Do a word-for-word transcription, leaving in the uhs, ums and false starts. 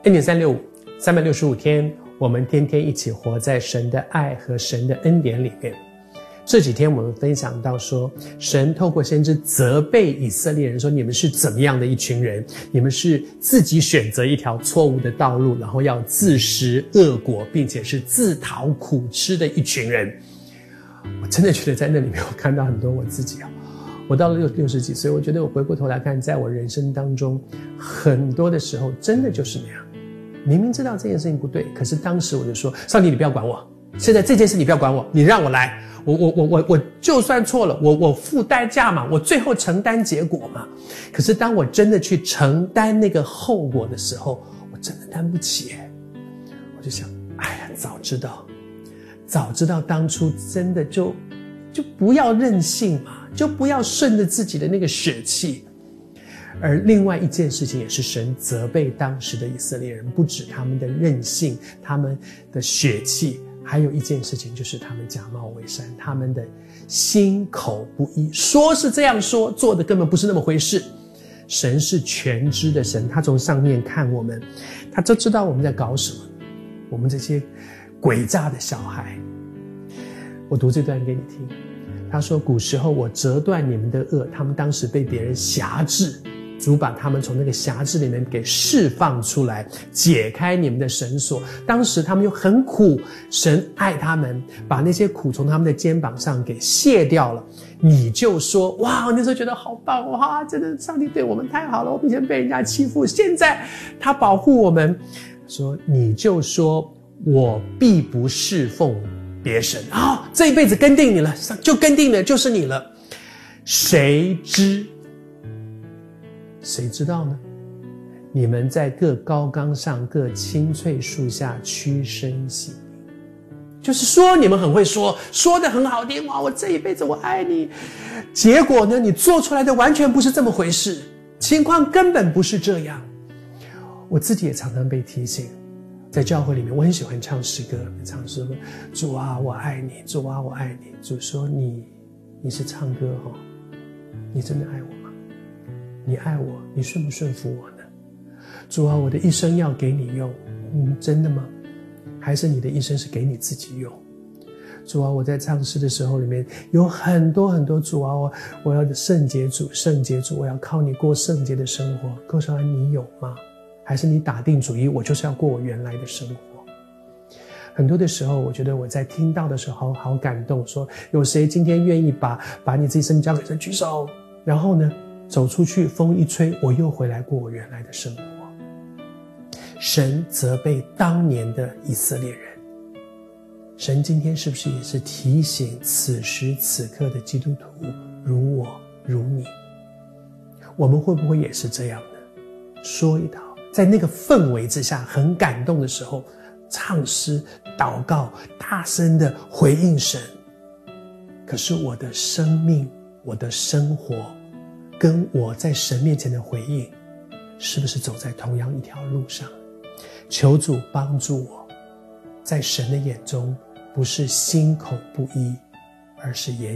恩典三六五，三百六十五天，我们天天一起活在神的爱和神的恩典里面。这几天我们分享到说，神透过先知责备以色列人说，你们是怎么样的一群人，你们是自己选择一条错误的道路，然后要自食恶果，并且是自讨苦吃的一群人。我真的觉得在那里面我看到很多我自己啊。我到了六六十几岁，我觉得我回过头来看，在我人生当中很多的时候真的就是那样，明明知道这件事情不对，可是当时我就说，上帝你不要管我，现在这件事你不要管我，你让我来，我我我我我就算错了，我我付代价嘛，我最后承担结果嘛。可是当我真的去承担那个后果的时候，我真的担不起耶。我就想，哎呀，早知道早知道当初真的就就不要任性嘛，就不要顺着自己的那个血气。而另外一件事情也是神责备当时的以色列人，不止他们的任性，他们的血气，还有一件事情就是他们假冒伪善，他们的心口不一，说是这样说，做的根本不是那么回事。神是全知的神，他从上面看我们，他就知道我们在搞什么，我们这些诡诈的小孩。我读这段给你听，他说，古时候我折断你们的恶，他们当时被别人辖制，主把他们从那个辖制里面给释放出来，解开你们的绳索。当时他们又很苦，神爱他们，把那些苦从他们的肩膀上给卸掉了。你就说，哇，那时候觉得好棒，哇，真的上帝对我们太好了，我们以前被人家欺负，现在他保护我们。说，你就说，我必不侍奉别神啊、哦，这一辈子跟定你了，就跟定了，就是你了。谁知谁知道呢？你们在各高冈上、各青翠树下屈身行礼，就是说你们很会说，说得很好听，哇，我这一辈子我爱你。结果呢，你做出来的完全不是这么回事，情况根本不是这样。我自己也常常被提醒，在教会里面，我很喜欢唱诗歌，唱诗歌，主啊，我爱你，主啊，我爱你。主说，你你是唱歌哦，你真的爱我吗？你爱我，你顺不顺服我呢？主啊，我的一生要给你用，嗯，真的吗？还是你的一生是给你自己用？主啊，我在唱诗的时候里面有很多很多主啊，我我要圣洁主，圣洁主，我要靠你过圣洁的生活。寇少安，你有吗？还是你打定主意，我就是要过我原来的生活？很多的时候，我觉得我在听到的时候好感动，说有谁今天愿意把把你自己生命交给神？举手。然后呢，走出去，风一吹，我又回来过我原来的生活。神责备当年的以色列人，神今天是不是也是提醒此时此刻的基督徒，如我如你，我们会不会也是这样呢？说一套，在那个氛围之下，很感动的时候，唱诗、祷告，大声的回应神。可是我的生命，我的生活，跟我在神面前的回应，是不是走在同样一条路上？求主帮助我，在神的眼中，不是心口不一，而是言